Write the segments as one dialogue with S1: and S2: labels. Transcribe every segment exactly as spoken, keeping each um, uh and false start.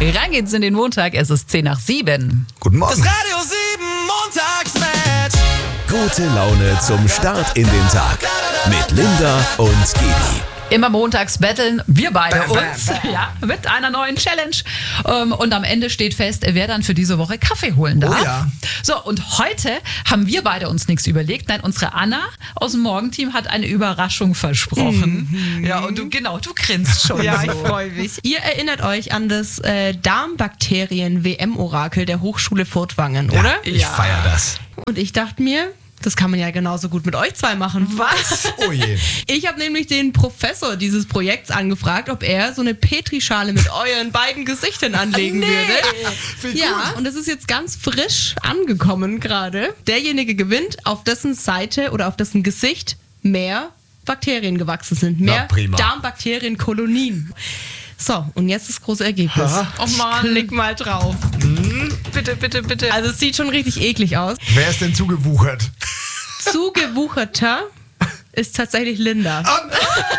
S1: Rein geht's in den Montag, es ist zehn nach sieben.
S2: Guten Morgen.
S3: Das Radio sieben Montagsmatch.
S2: Gute Laune zum Start in den Tag. Mit Linda und Gedi.
S1: Immer montags betteln wir beide
S2: Bam, bam,
S1: uns
S2: bam.
S1: Ja, mit einer neuen Challenge. Ähm, Und am Ende steht fest, wer dann für diese Woche Kaffee holen darf.
S2: Oh ja.
S1: So, und heute haben wir beide uns nichts überlegt. Nein, unsere Anna aus dem Morgenteam hat eine Überraschung versprochen.
S4: Mhm.
S1: Ja, und du, genau, du grinst schon.
S4: Ja,
S1: so.
S4: ich freue mich. Ihr erinnert euch an das äh, Darmbakterien-W M-Orakel der Hochschule Furtwangen, oder?
S2: Ich feier das.
S4: Und ich dachte mir, das kann man ja genauso gut mit euch zwei machen. Was?
S2: Oh je.
S4: Ich habe nämlich den Professor dieses Projekts angefragt, ob er so eine Petrischale mit euren beiden Gesichtern anlegen würde. Ja, und das ist jetzt ganz frisch angekommen gerade. Derjenige gewinnt, auf dessen Seite oder auf dessen Gesicht mehr Bakterien gewachsen sind. Mehr
S2: Na, prima.
S4: Darmbakterienkolonien. So, und jetzt das große Ergebnis.
S1: Oh Mann.
S4: Klick mal drauf.
S1: Bitte, bitte, bitte.
S4: Also es sieht schon richtig eklig aus.
S2: Wer ist denn zugewuchert?
S4: Zugewucherter ist tatsächlich Linda.
S2: Oh,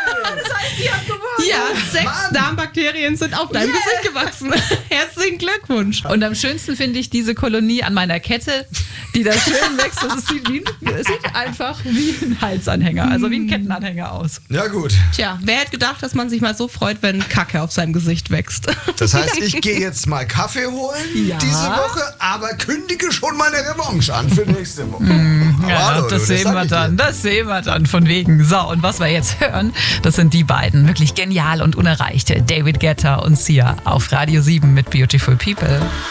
S4: Ja, sechs Darmbakterien sind auf deinem Gesicht gewachsen. Herzlichen Glückwunsch.
S1: Und am schönsten finde ich diese Kolonie an meiner Kette, die da schön wächst. Das sieht, wie ein, es sieht einfach wie ein Halsanhänger, also wie ein Kettenanhänger aus.
S2: ja gut.
S4: Tja, wer hätte gedacht, dass man sich mal so freut, wenn Kacke auf seinem Gesicht wächst?
S2: Das heißt, ich gehe jetzt mal Kaffee holen
S1: Ja.
S2: diese Woche, aber kündige schon meine Revanche an für nächste Woche. Aber
S1: Ja,
S2: hallo,
S1: das
S2: du,
S1: sehen
S2: sag
S1: wir
S2: ich
S1: dann,
S2: dir.
S1: das sehen wir dann von wegen. So, und was wir jetzt hören, das sind die beiden, wirklich genial und unerreicht. David Guetta und Sia auf Radio sieben mit Beautiful People.